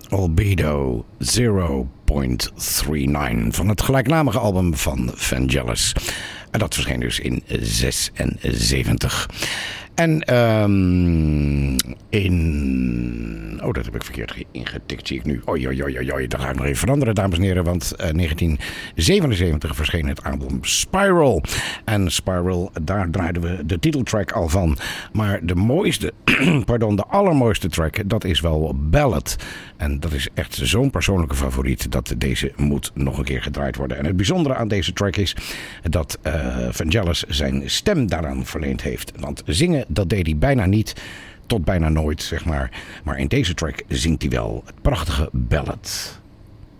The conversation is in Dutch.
Albedo 0.39 van het gelijknamige album van Vangelis. En dat verscheen dus in 76. En dat heb ik verkeerd ingetikt, zie ik nu. Oei, dat ga ik nog even veranderen, dames en heren. Want 1977 verscheen het album Spiral. En Spiral, daar draaiden we de titeltrack al van. Maar de allermooiste track, dat is wel Ballad. En dat is echt zo'n persoonlijke favoriet dat deze moet nog een keer gedraaid worden. En het bijzondere aan deze track is dat Vangelis zijn stem daaraan verleend heeft. Want zingen, dat deed hij bijna niet, tot bijna nooit, zeg maar. Maar in deze track zingt hij wel het prachtige Ballad.